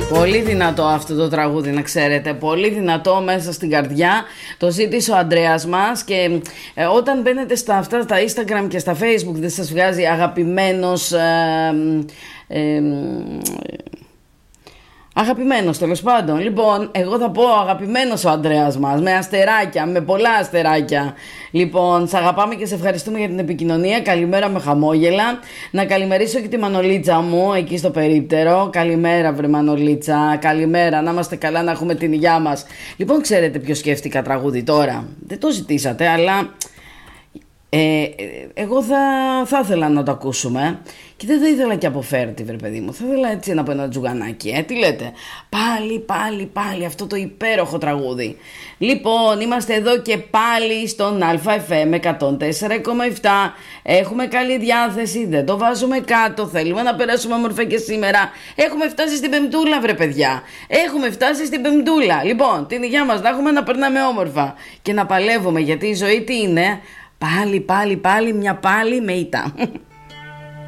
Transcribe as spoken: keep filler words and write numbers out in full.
Πολύ δυνατό αυτό το τραγούδι, να ξέρετε. Πολύ δυνατό μέσα στην καρδιά. Το ζήτησε ο Ανδρέας μας. Και ε, όταν μπαίνετε στα αυτά τα Instagram και στα Facebook, δεν σας βγάζει αγαπημένος ε, ε, Αγαπημένος, τέλος πάντων. Λοιπόν, εγώ θα πω αγαπημένος ο Ανδρέας μας, με αστεράκια, με πολλά αστεράκια. Λοιπόν, σ' αγαπάμε και σε ευχαριστούμε για την επικοινωνία. Καλημέρα με χαμόγελα. Να καλημερίσω και τη Μανολίτσα μου εκεί στο περίπτερο. Καλημέρα, βρε Μανολίτσα. Καλημέρα, να είμαστε καλά, να έχουμε την υγειά μας. Λοιπόν, ξέρετε ποιο σκέφτηκα τραγούδι τώρα? Δεν το ζητήσατε, αλλά Ε, εγώ θα, θα ήθελα να το ακούσουμε. Και δεν θα ήθελα και από Φέρτη, βρε παιδί μου. Θα ήθελα έτσι να πω ένα τζουγανάκι, ε, τι λέτε? Πάλι, πάλι, πάλι αυτό το υπέροχο τραγούδι. Λοιπόν, είμαστε εδώ και πάλι στον ΑΕΦΕΜ εκατόν τέσσερα κόμμα επτά. Έχουμε καλή διάθεση, δεν το βάζουμε κάτω. Θέλουμε να περάσουμε όμορφα και σήμερα. Έχουμε φτάσει στην πεμπτούλα, βρε παιδιά. Έχουμε φτάσει στην πεμπτούλα. Λοιπόν, την υγειά μας να έχουμε, να περνάμε όμορφα και να παλεύουμε, γιατί η ζωή τι είναι? Πάλι, πάλι, πάλι, μια πάλι με ήττα.